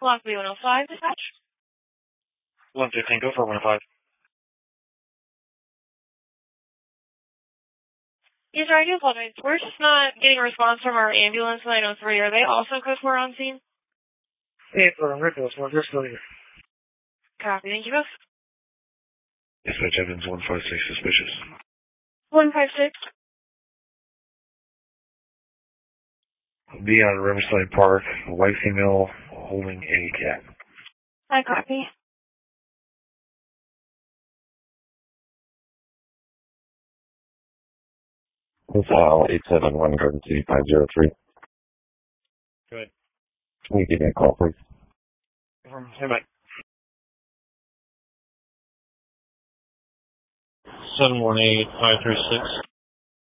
Block B105, dispatch. 115, go for 105. Yes, sir, I do apologize. We're just not getting a response from our ambulance 903. Are they also code 4 on scene? Yeah, for ambulance 1, just go here. Copy, thank you both. Dispatch Evans 156, suspicious. 156. Be on Riverside Park, a white female holding a cat. I copy. File 871 Garden City 503. Go ahead. Can you give me a call, please? Hey, Mike. 718-536.